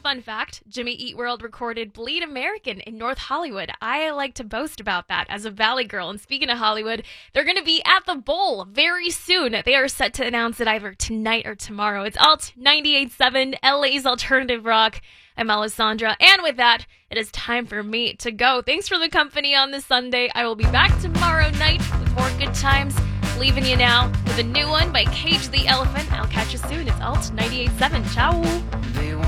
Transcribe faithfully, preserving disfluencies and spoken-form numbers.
fun fact, Jimmy Eat World recorded Bleed American in North Hollywood. I like to boast about that as a Valley girl. And speaking of Hollywood, they're going to be at the Bowl very soon. They are set to announce it either tonight or tomorrow. It's Alt ninety-eight point seven, L A's Alternative Rock. I'm Alessandra, and with that, it is time for me to go. Thanks for the company on this Sunday. I will be back tomorrow night with more good times. Leaving you now with a new one by Cage the Elephant. I'll catch you soon. It's Alt ninety-eight point seven. Ciao.